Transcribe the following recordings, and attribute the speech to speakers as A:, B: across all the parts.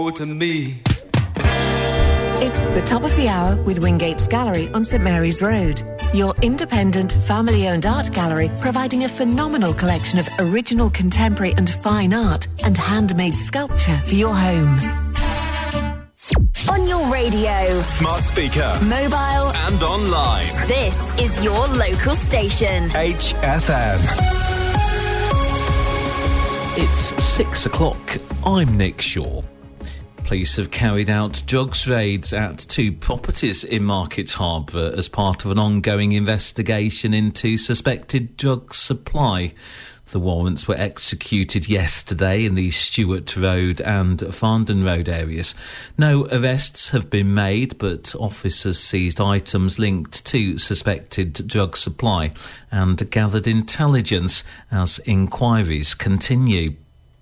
A: to me.
B: It's the top of the hour with Wingate's Gallery on St Mary's Road. Your independent, family-owned art gallery providing a phenomenal collection of original contemporary and fine art and handmade sculpture for your home.
C: On your radio,
D: smart speaker,
C: mobile
D: and online.
C: This is your local station.
D: HFM.
E: It's 6 o'clock. I'm Nick Shaw. Police have carried out drugs raids at 2 properties in Market Harbour as part of an ongoing investigation into suspected drug supply. The warrants were executed yesterday in the Stewart Road and Farndon Road areas. No arrests have been made, but officers seized items linked to suspected drug supply and gathered intelligence as inquiries continue.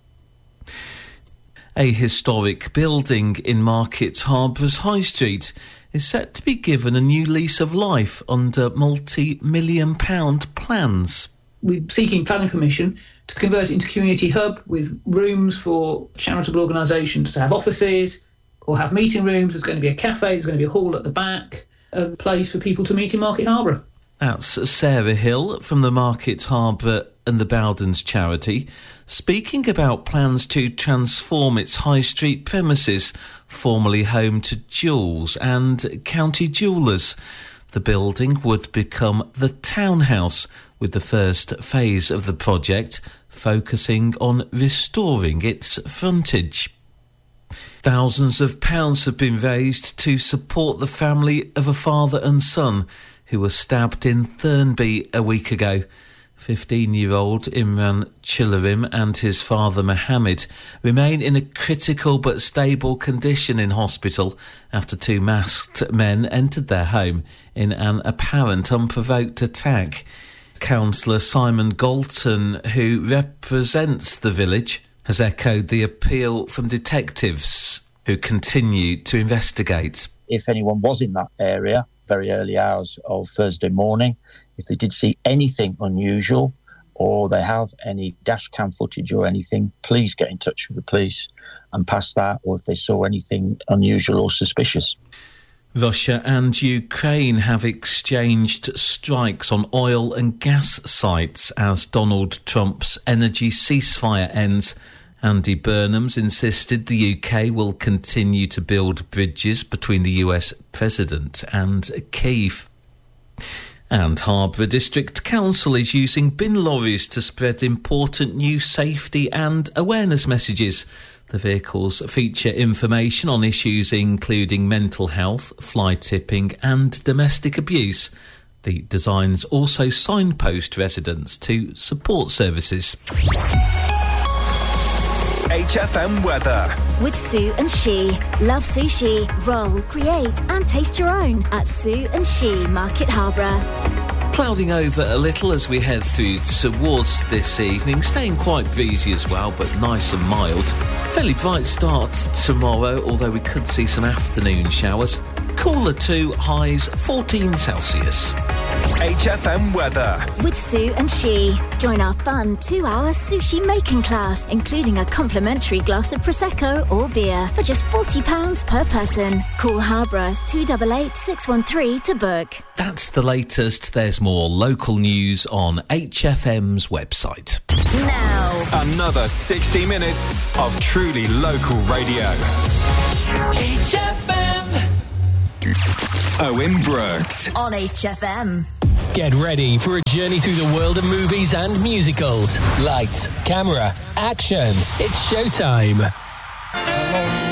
E: A historic building in Market Harbour's High Street is set to be given a new lease of life under multi-million-pound plans.
F: We're seeking planning permission to convert it into a community hub with rooms for charitable organisations to have offices or have meeting rooms. There's going to be a cafe, there's going to be a hall at the back, a place for people to meet in Market Harbour.
E: That's Sarah Hill from the Market Harbour and the Bowdens charity, speaking about plans to transform its high street premises, formerly home to Joules and County Jewellers. The building would become the townhouse, with the first phase of the project focusing on restoring its frontage. Thousands of pounds have been raised to support the family of a father and son who were stabbed in Thurnby a week ago. 15-year-old Imran Chilarim and his father Mohammed remain in a critical but stable condition in hospital after 2 masked men entered their home in an apparent unprovoked attack. Councillor Simon Galton, who represents the village, has echoed the appeal from detectives who continue to investigate.
G: If anyone was in that area, very early hours of Thursday morning, if they did see anything unusual or they have any dash cam footage or anything, please get in touch with the police and pass that, or if they saw anything unusual or suspicious.
E: Russia and Ukraine have exchanged strikes on oil and gas sites as Donald Trump's energy ceasefire ends. Andy Burnham's insisted the UK will continue to build bridges between the US President and Kyiv. And Harbour District Council is using bin lorries to spread important new safety and awareness messages. The vehicles feature information on issues including mental health, fly tipping and domestic abuse. The designs also signpost residents to support services.
D: HFM weather.
C: With Sue and She. Love sushi. Roll, create and taste your own at Sue and She, Market Harbour.
E: Clouding over a little as we head through towards this evening, staying quite breezy as well, but nice and mild. Fairly bright start tomorrow, although we could see some afternoon showers. Cooler too, highs 14 Celsius.
D: HFM weather.
C: With Sue and She. Join our fun 2-hour sushi making class, including a complimentary glass of Prosecco or beer for just £40 per person. Call Harborough 288 613 to book.
E: That's the latest. There's more local news on HFM's website.
C: Now,
D: another 60 minutes of truly local radio.
H: HFM.
D: Owen Brooks
C: on HFM.
H: Get ready for a journey through the world of movies and musicals. Lights, camera, action. It's showtime.